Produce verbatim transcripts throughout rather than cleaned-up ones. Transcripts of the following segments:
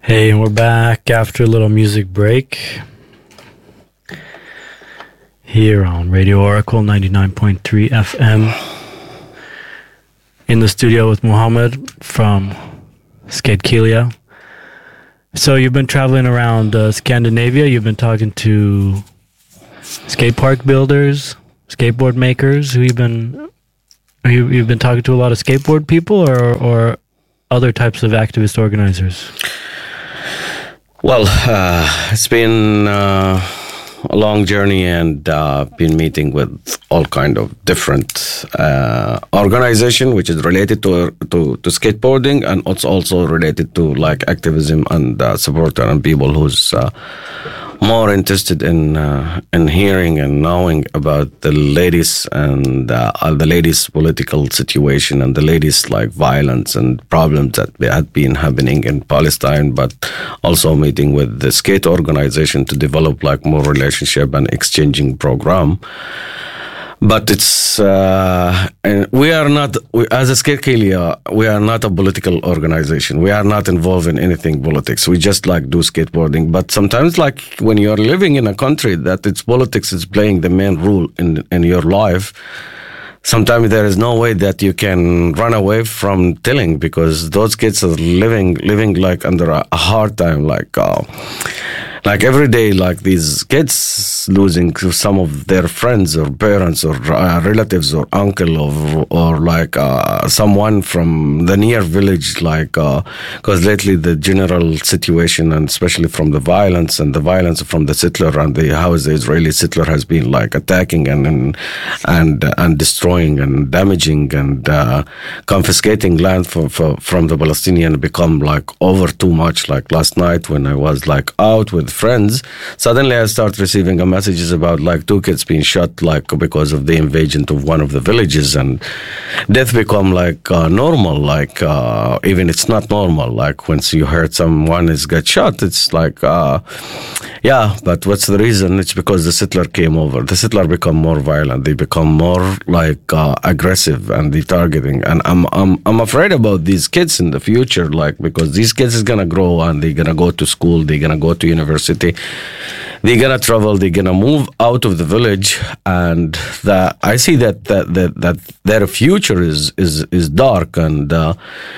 Hey, and we're back after a little music break here on Radio Oracle ninety-nine point three F M. In the studio with Muhammad from Skate Kelia. So you've been traveling around uh, Scandinavia. You've been talking to skate park builders, skateboard makers. Who you've been? You, you've been talking to a lot of skateboard people, or or other types of activist organizers. Well, uh, it's been uh, a long journey, and uh, been meeting with all kind of different uh, organization, which is related to, to to skateboarding, and it's also related to like activism and uh, supporter and people who's uh, more interested in uh, in hearing and knowing about the latest and uh, the latest political situation and the latest like violence and problems that had been happening in Palestine, but also meeting with the skate organization to develop like more relationship and exchanging program. But it's uh, and we are not we, as a Skate Kelia, we are not a political organization. We are not involved in anything politics. We just like do skateboarding. But sometimes, like when you are living in a country that its politics is playing the main role in in your life, sometimes there is no way that you can run away from telling, because those kids are living living like under a, a hard time, like. Uh, Like every day, like these kids losing some of their friends or parents or uh, relatives or uncle or or like uh, someone from the near village, like because uh, lately the general situation, and especially from the violence and the violence from the settler and the how the Israeli settler has been like attacking and and and, uh, and destroying and damaging and uh, confiscating land for, for, from the Palestinian become like over too much. Like last night when I was like out with friends, suddenly I start receiving a messages about like two kids being shot like because of the invasion of one of the villages, and death become like uh, normal, like uh, even it's not normal, like once you heard someone is get shot, it's like uh, yeah, but what's the reason? It's because the settler came over. The settler become more violent, they become more like uh, aggressive, and they targeting, and I'm I'm I'm afraid about these kids in the future, like because these kids is gonna grow and they're gonna go to school, they're gonna go to university, they're gonna travel, they're gonna move out of the village, and that I see that that that, that their future is is is dark, and uh,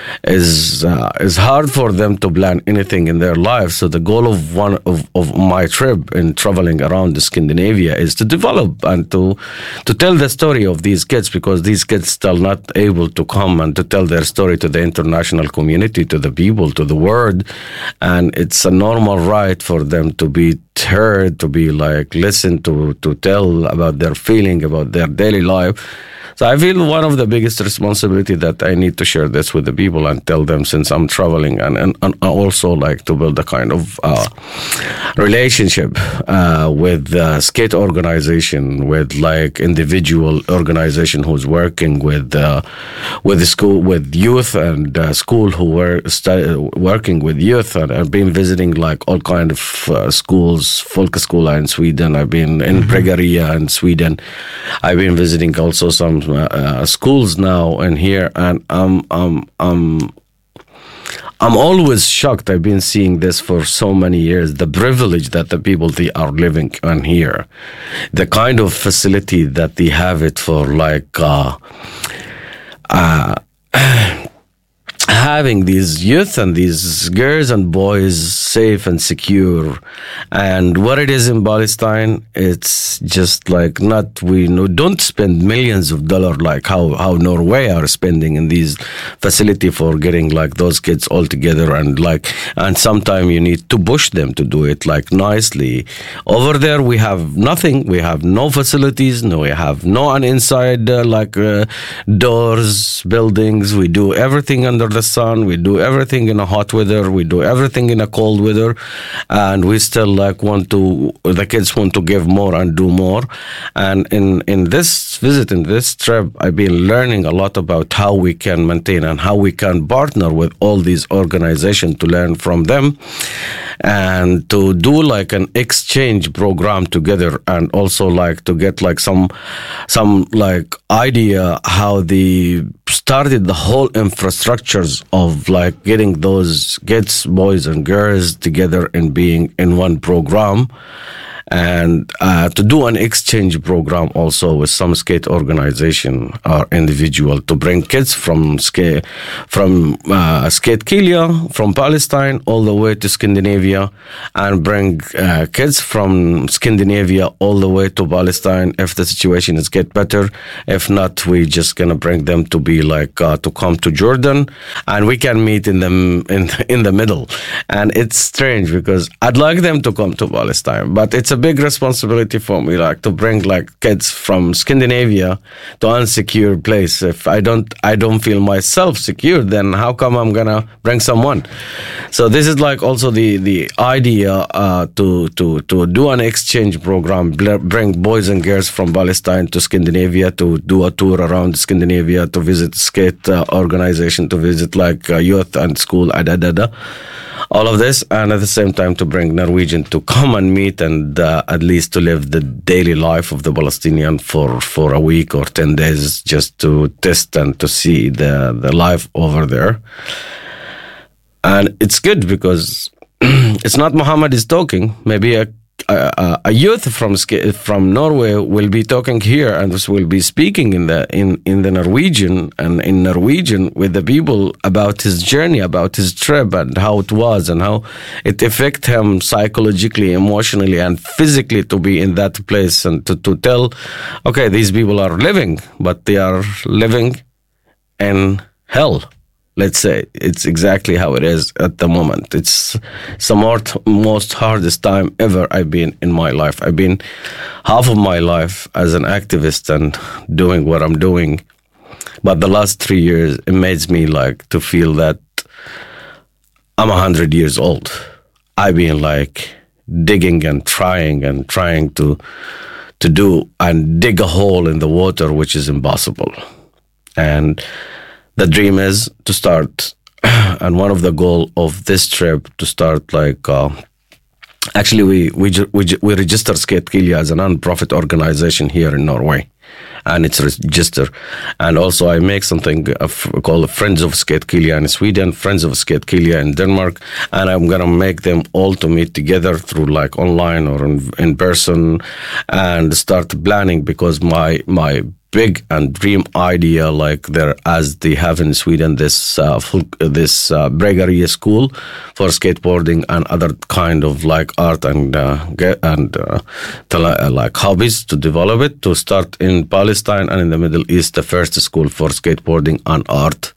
is uh, is hard for them to plan anything in their life. So the goal of one of, of my trip in traveling around the Scandinavia is to develop and to to tell the story of these kids, because these kids still not able to come and to tell their story to the international community, to the people, to the world, and it's a normal right for them to be heard, to be like listened to, to tell about their feeling, about their daily life. So I feel one of the biggest responsibility that I need to share this with the people and tell them, since I'm traveling, and, and, and also like to build a kind of uh, relationship uh, with the skate organization, with like individual organization who's working with uh, with the school, with youth, and uh, school who were stu- working with youth. And I've been visiting like all kind of uh, schools, Folkskola in Sweden. I've been in mm-hmm. Bregaria in Sweden. I've been visiting also some Uh, schools now in here, and I'm I'm I'm I'm always shocked. I've been seeing this for so many years. The privilege that the people they are living on here, the kind of facility that they have it for, like uh, uh, having these youth and these girls and boys safe and secure. And what it is in Palestine, it's just like not, we no, don't spend millions of dollars like how, how Norway are spending in these facility for getting like those kids all together, and like, and sometimes you need to push them to do it like nicely. Over there we have nothing, we have no facilities, no, we have no an inside uh, like uh, doors, buildings. We do everything under the sun, we do everything in a hot weather, we do everything in a cold weather, and we still like want to, the kids want to give more and do more. And in in this visit, in this trip, I've been learning a lot about how we can maintain and how we can partner with all these organizations to learn from them. and to do like an exchange program together, and also like to get like some some like idea how they started the whole infrastructures of like getting those kids, boys and girls together and being in one program. And uh, to do an exchange program also with some skate organization or individual to bring kids from skate from uh, Skate Kilia, from Palestine, all the way to Scandinavia, and bring uh, kids from Scandinavia all the way to Palestine if the situation is get better. If not, we just gonna bring them to be like uh, to come to Jordan, and we can meet in them in in the middle. And it's strange because I'd like them to come to Palestine, but it's a big responsibility for me, like to bring like kids from Scandinavia to unsecure place. If I don't, I don't feel myself secure, then how come I'm gonna bring someone? So this is like also the the idea uh, to to to do an exchange program, bring boys and girls from Palestine to Scandinavia to do a tour around Scandinavia, to visit skate uh, organization, to visit like uh, youth and school, adadada. All of this, and at the same time to bring Norwegian to come and meet and uh, at least to live the daily life of the Palestinian for, for a week or ten days, just to test and to see the, the life over there. And it's good because it's not Muhammad is talking. Maybe a A, a youth from from Norway will be talking here and will be speaking in the in, in the Norwegian and in Norwegian with the people about his journey, about his trip, and how it was and how it affected him psychologically, emotionally, and physically to be in that place and to, to tell, okay, these people are living, but they are living in hell. Let's say it's exactly how it is at the moment. It's the most hardest time ever I've been in my life. I've been half of my life as an activist and doing what I'm doing. But the last three years, it makes me like to feel that I'm a hundred years old. I've been like digging and trying and trying to to do and dig a hole in the water, which is impossible. And the dream is to start, and one of the goal of this trip to start like, uh, actually we we we we register Skate Kilia as a non-profit organization here in Norway, and it's registered. And also I make something called Friends of Skate Kilia in Sweden, Friends of Skate Kilia in Denmark, and I'm gonna make them all to meet together through like online or in, in person, and start planning, because my my big and dream idea, like there as they have in Sweden, this uh, full, this uh, Bregaria school for skateboarding and other kind of like art and uh, get, and uh, to, uh, like hobbies to develop it, to start in Palestine and in the Middle East, the first school for skateboarding and art.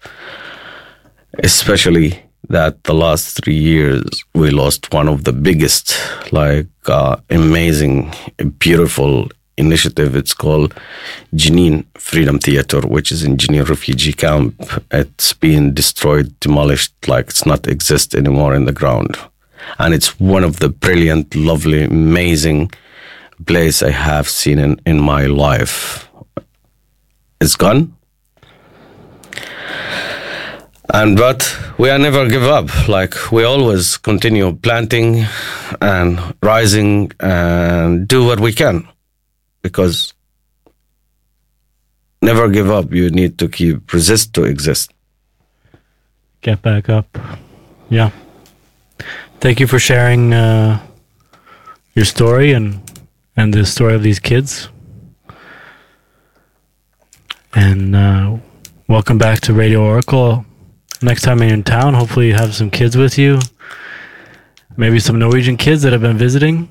Especially that the last three years we lost one of the biggest, like uh, amazing, beautiful initiative. It's called Jenin Freedom Theater, which is in Jenin refugee camp. It's been destroyed, demolished, like it's not exist anymore in the ground. And it's one of the brilliant, lovely, amazing place I have seen in, in my life. It's gone. And but we are never give up. Like we always continue planting and rising and do what we can. Because never give up. You need to keep resist to exist. Get back up. Yeah. Thank you for sharing uh, your story and and the story of these kids. And uh, welcome back to Radio Oracle. Next time you're in town, hopefully you have some kids with you. Maybe some Norwegian kids that have been visiting.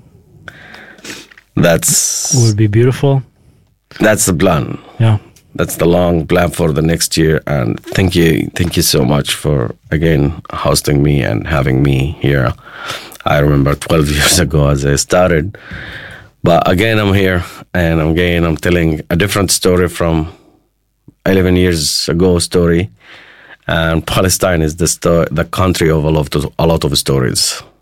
That's would be beautiful. That's the plan. Yeah. That's the long plan for the next year. And thank you, thank you so much for again hosting me and having me here. I remember twelve years ago as I started, but again I'm here, and again I'm telling a different story from eleven years ago story. And Palestine is the sto- the country of a lot of a lot of stories.